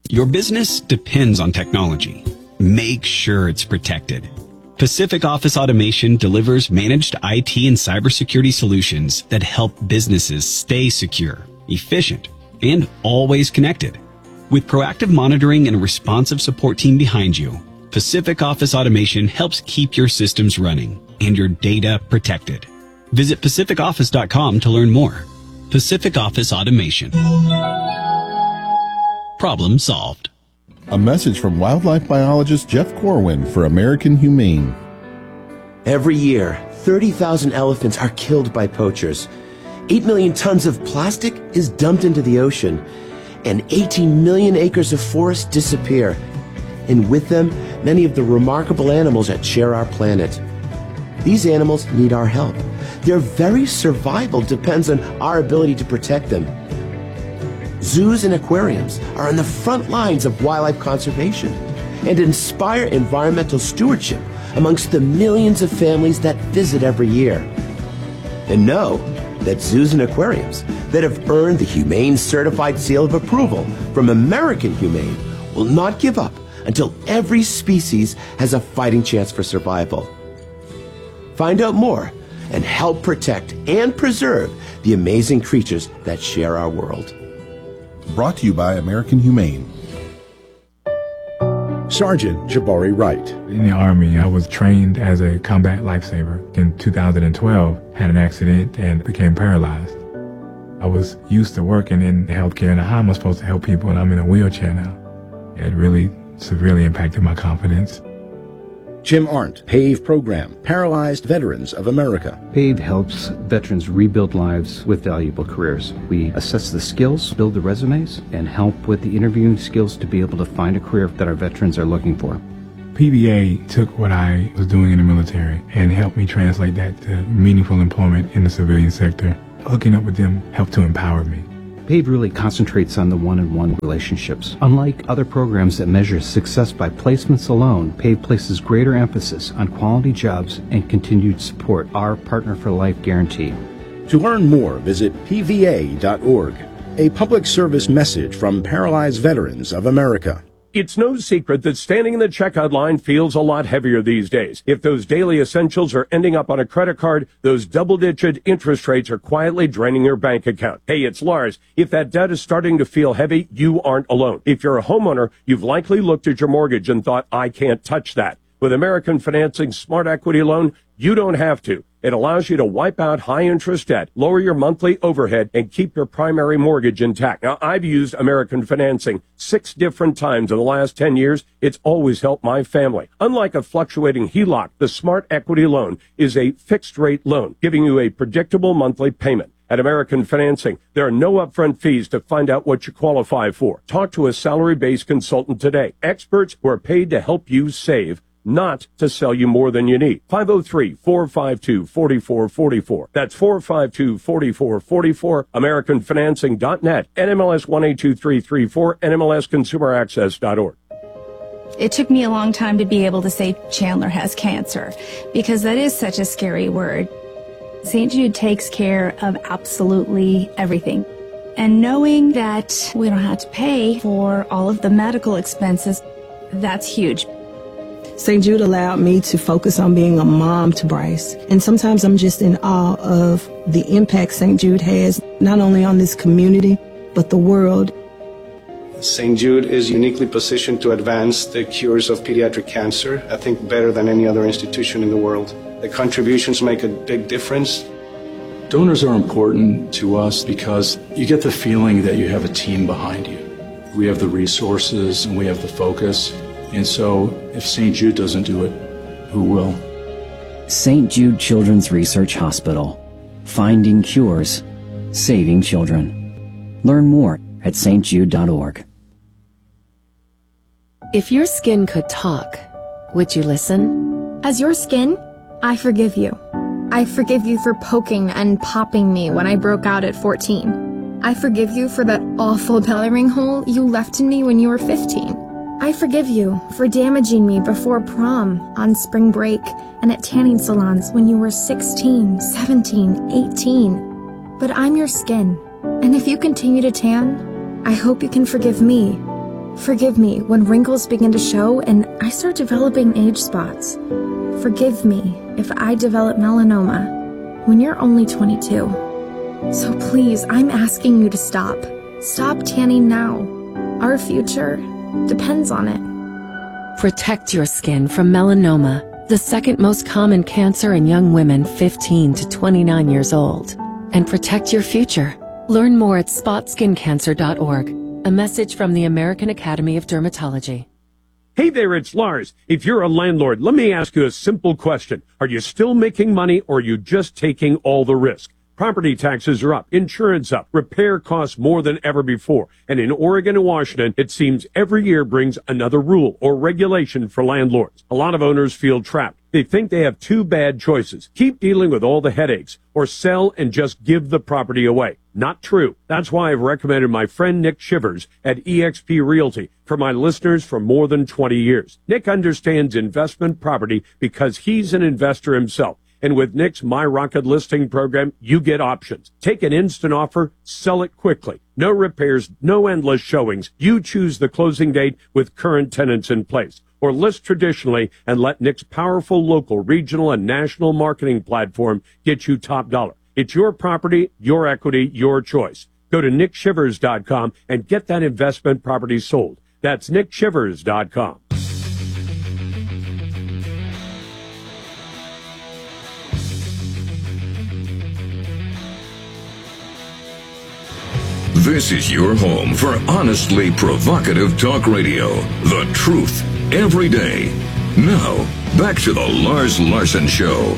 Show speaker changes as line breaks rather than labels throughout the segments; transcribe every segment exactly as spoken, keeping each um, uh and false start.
Your business depends on technology. Make sure it's protected. Pacific Office Automation delivers managed I T and cybersecurity solutions that help businesses stay secure, efficient, and always connected. With proactive monitoring and a responsive support team behind you, Pacific Office Automation helps keep your systems running and your data protected. Visit pacific office dot com to learn more. Pacific Office Automation. Problem solved.
A message from wildlife biologist Jeff Corwin for American Humane.
Every year, thirty thousand elephants are killed by poachers. eight million tons of plastic is dumped into the ocean, and eighteen million acres of forest disappear. And with them, many of the remarkable animals that share our planet. These animals need our help. Their very survival depends on our ability to protect them. Zoos and aquariums are on the front lines of wildlife conservation and inspire environmental stewardship amongst the millions of families that visit every year. And know that zoos and aquariums that have earned the Humane Certified Seal of Approval from American Humane will not give up until every species has a fighting chance for survival. Find out more and help protect and preserve the amazing creatures that share our world.
Brought to you by American Humane.
Sergeant Jabari Wright.
In the Army, I was trained as a combat lifesaver. In two thousand twelve, had an accident and became paralyzed. I was used to working in healthcare and how am I supposed to help people, and I'm in a wheelchair now. It really severely impacted my confidence.
Jim Arndt, PAVE Program, Paralyzed Veterans of America.
PAVE helps veterans rebuild lives with valuable careers. We assess the skills, build the resumes, and help with the interviewing skills to be able to find a career that our veterans are looking for.
P V A took what I was doing in the military and helped me translate that to meaningful employment in the civilian sector. Hooking up with them helped to empower me.
PAVE really concentrates on the one-on-one relationships. Unlike other programs that measure success by placements alone, PAVE places greater emphasis on quality jobs and continued support, our Partner for Life guarantee.
To learn more, visit P V A dot org. A public service message from Paralyzed Veterans of America.
It's no secret that standing in the checkout line feels a lot heavier these days. If those daily essentials are ending up on a credit card, those double-digit interest rates are quietly draining your bank account. Hey, it's Lars. If that debt is starting to feel heavy, you aren't alone. If you're a homeowner, you've likely looked at your mortgage and thought, I can't touch that. With American Financing's Smart Equity Loan, you don't have to. It allows you to wipe out high-interest debt, lower your monthly overhead, and keep your primary mortgage intact. Now, I've used American Financing six different times in the last ten years. It's always helped my family. Unlike a fluctuating H E L O C, the Smart Equity Loan is a fixed-rate loan, giving you a predictable monthly payment. At American Financing, there are no upfront fees to find out what you qualify for. Talk to a salary-based consultant today. Experts who are paid to help you save, not to sell you more than you need. five oh three, four five two, four four four four. That's four five two, four four four four. American Financing dot net. N M L S one eight two three three four. N M L S consumer access dot org.
It took me a long time to be able to say Chandler has cancer, because that is such a scary word. Saint Jude takes care of absolutely everything. And knowing that we don't have to pay for all of the medical expenses, that's huge.
Saint Jude allowed me to focus on being a mom to Bryce. And sometimes I'm just in awe of the impact Saint Jude has, not only on this community, but the world.
Saint Jude is uniquely positioned to advance the cures of pediatric cancer, I think better than any other institution in the world. The contributions make a big difference.
Donors are important to us because you get the feeling that you have a team behind you. We have the resources and we have the focus. And so if Saint Jude doesn't do it, who will?
Saint Jude Children's Research Hospital. Finding cures. Saving children. Learn more at saint jude dot org.
If your skin could talk, would you listen?
As your skin, I forgive you. I forgive you for poking and popping me when I broke out at fourteen. I forgive you for that awful belly ring hole you left in me when you were fifteen. I forgive you for damaging me before prom, on spring break, and at tanning salons when you were sixteen, seventeen, eighteen. But I'm your skin, and if you continue to tan, I hope you can forgive me Forgive me when wrinkles begin to show and I start developing age spots. Forgive me if I develop melanoma when you're only twenty-two. So please, I'm asking you to stop. Stop tanning now. Our future depends on it.
Protect your skin from melanoma, the second most common cancer in young women fifteen to twenty-nine years old. And protect your future. Learn more at spot skin cancer dot org. A message from the American Academy of Dermatology.
Hey there, it's Lars. If you're a landlord, let me ask you a simple question. Are you still making money, or are you just taking all the risk? Property taxes are up, insurance up, repair costs more than ever before. And in Oregon and Washington, it seems every year brings another rule or regulation for landlords. A lot of owners feel trapped. They think they have two bad choices. Keep dealing with all the headaches, or sell and just give the property away. Not true. That's why I've recommended my friend Nick Shivers at eXp Realty for my listeners for more than twenty years. Nick understands investment property because he's an investor himself. And with Nick's My Rocket listing program, you get options. Take an instant offer, sell it quickly. No repairs, no endless showings. You choose the closing date with current tenants in place. Or list traditionally and let Nick's powerful local, regional, and national marketing platform get you top dollar. It's your property, your equity, your choice. Go to nick shivers dot com and get that investment property sold. That's nick shivers dot com.
This is your home for honestly provocative talk radio. The truth every day. Now, back to the Lars Larson Show.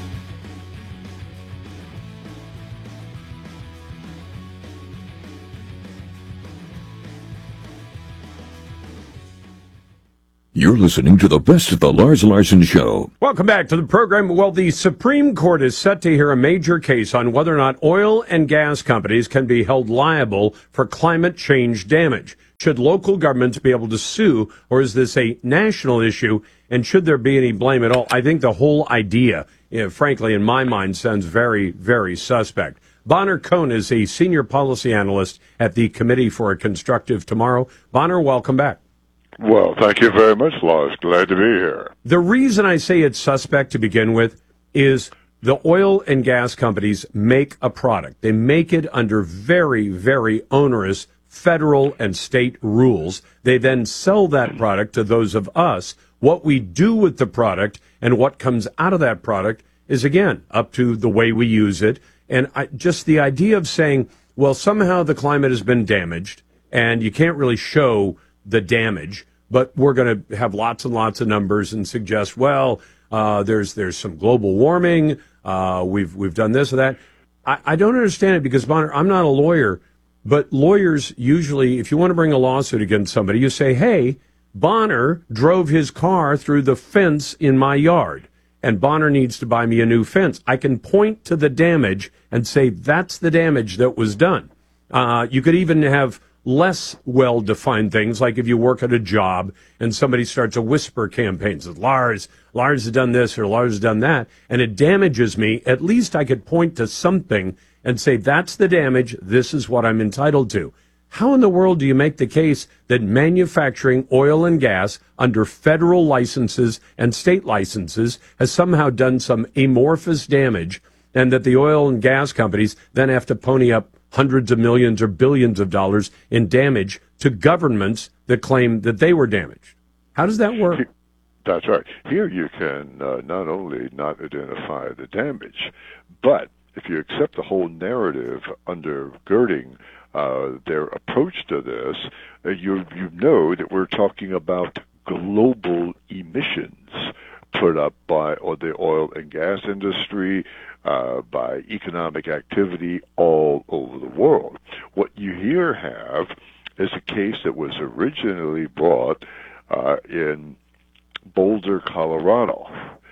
You're listening to the best of the Lars Larson Show.
Welcome back to the program. Well, the Supreme Court is set to hear a major case on whether or not oil and gas companies can be held liable for climate change damage. Should local governments be able to sue, or is this a national issue, and should there be any blame at all? I think the whole idea, you know, frankly, in my mind, sounds very, very suspect. Bonner Cohn is a senior policy analyst at the Committee for a Constructive Tomorrow. Bonner, welcome back.
Well, thank you very much, Lars. Glad to be here.
The reason I say it's suspect to begin with is the oil and gas companies make a product. They make it under very, very onerous federal and state rules. They then sell that product to those of us. What we do with the product and what comes out of that product is, again, up to the way we use it. And I, just the idea of saying, well, somehow the climate has been damaged, and you can't really show the damage, but we're going to have lots and lots of numbers and suggest, well, uh, there's there's some global warming, uh, we've we've done this or that. I, I don't understand it because, Bonner, I'm not a lawyer, but lawyers usually, if you want to bring a lawsuit against somebody, you say, hey, Bonner drove his car through the fence in my yard, and Bonner needs to buy me a new fence. I can point to the damage and say that's the damage that was done. Uh, you could even have less well-defined things, like if you work at a job and somebody starts a whisper campaign, says, Lars, Lars has done this or Lars has done that, and it damages me, at least I could point to something and say, that's the damage, this is what I'm entitled to. How in the world do you make the case that manufacturing oil and gas under federal licenses and state licenses has somehow done some amorphous damage, and that the oil and gas companies then have to pony up hundreds of millions or billions of dollars in damage to governments that claim that they were damaged? How does that work?
That's right. Here you can uh, not only not identify the damage, but if you accept the whole narrative undergirding uh, their approach to this, uh, you you know that we're talking about global emissions put up by or the oil and gas industry, uh, by economic activity all over the world. What you here have is a case that was originally brought uh, in Boulder, Colorado,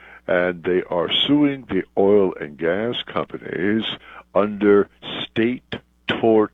and they are suing the oil and gas companies under state tort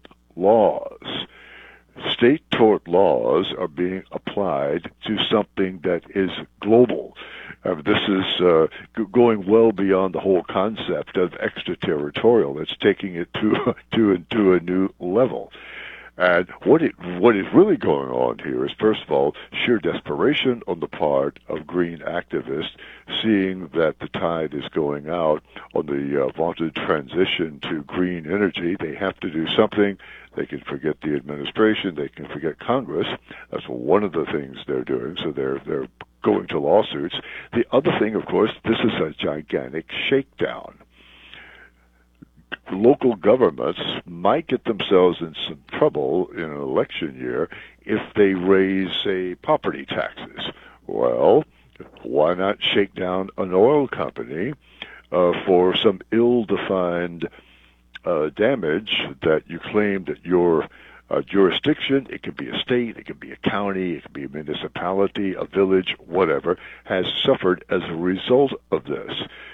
laws. State tort laws are being applied to something that is global. Uh, this is uh, g- going well beyond the whole concept of extraterritorial. It's taking it to to to a new level. And what it what is really going on here is, first of all, sheer desperation on the part of green activists, seeing that the tide is going out on the uh, vaunted transition to green energy. They have to do something. They can forget the administration. They can forget Congress. That's one of the things they're doing. So they're they're going to lawsuits. The other thing, of course, this is a gigantic shakedown. Local governments might get themselves in some trouble in an election year if they raise, say, property taxes. Well, why not shake down an oil company uh, for some ill-defined uh, damage that you claim that your uh, jurisdiction, it could be a state, it could be a county, it could be a municipality, a village, whatever, has suffered as a result of this.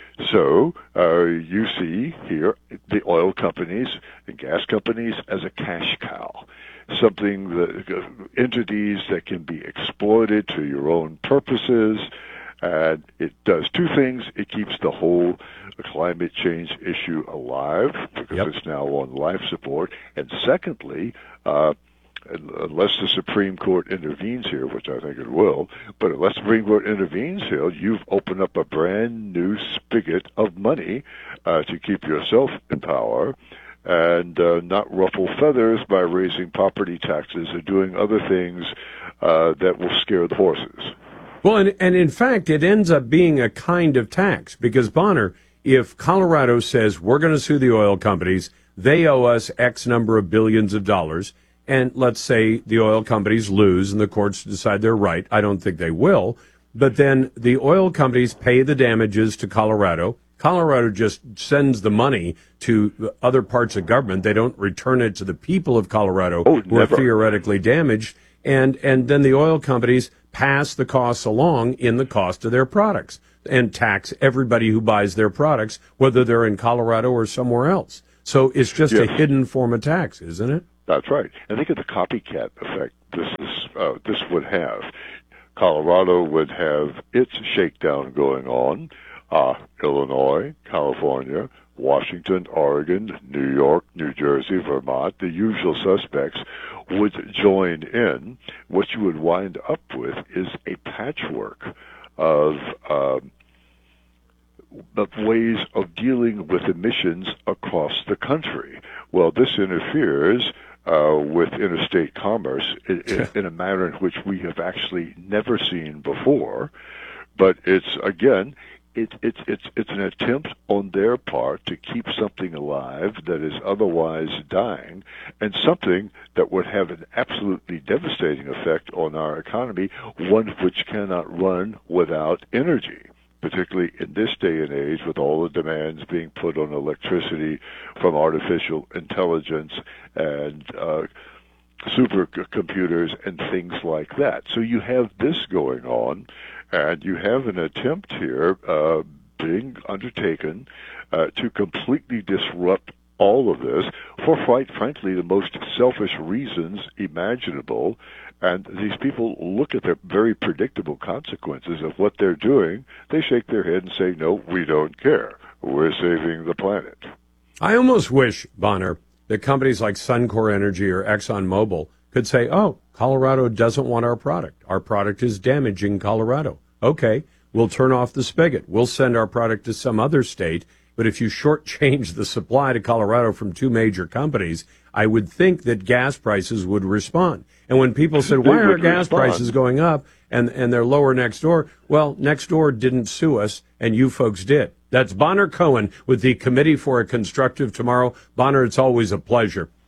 So uh, you see here the oil companies and gas companies as a cash cow, something that uh, entities that can be exploited to your own purposes. And it does two things. It keeps the whole climate change issue alive because yep. it's now on life support. And secondly, uh, unless the Supreme Court intervenes here, which I think it will, but unless the Supreme Court intervenes here, you've opened up a brand new spigot of money uh, to keep yourself in power and uh, not ruffle feathers by raising property taxes or doing other things uh, that will scare the horses.
Well, and, and in fact, it ends up being a kind of tax because, Bonner, if Colorado says we're going to sue the oil companies, they owe us X number of billions of dollars, and let's say the oil companies lose and the courts decide they're right. I don't think they will. But then the oil companies pay the damages to Colorado. Colorado just sends the money to other parts of government. They don't return it to the people of Colorado
oh,
who are theoretically damaged. And, and then the oil companies pass the costs along in the cost of their products and tax everybody who buys their products, whether they're in Colorado or somewhere else. So it's just yes. a hidden form of tax, isn't it?
That's right. And think of the copycat effect this is, uh, this would have. Colorado would have its shakedown going on. Uh, Illinois, California, Washington, Oregon, New York, New Jersey, Vermont, the usual suspects would join in. What you would wind up with is a patchwork of, um, of ways of dealing with emissions across the country. Well, this interferes uh, with interstate commerce in, in, in a manner in which we have actually never seen before. But it's, again, It, it's it's it's an attempt on their part to keep something alive that is otherwise dying, and something that would have an absolutely devastating effect on our economy, one which cannot run without energy, particularly in this day and age with all the demands being put on electricity from artificial intelligence and uh, supercomputers and things like that. So you have this going on. And you have an attempt here uh, being undertaken uh, to completely disrupt all of this for, quite frankly, the most selfish reasons imaginable. And these people look at the very predictable consequences of what they're doing. They shake their head and say, no, we don't care. We're saving the planet.
I almost wish, Bonner, that companies like Suncor Energy or ExxonMobil could say, oh, Colorado doesn't want our product. Our product is damaging Colorado. Okay, we'll turn off the spigot. We'll send our product to some other state. But if you shortchange the supply to Colorado from two major companies, I would think that gas prices would respond. And when people said, why are gas respond. prices going up and, and they're lower next door? Well, next door didn't sue us, and you folks did. That's Bonner Cohen with the Committee for a Constructive Tomorrow. Bonner, it's always a pleasure.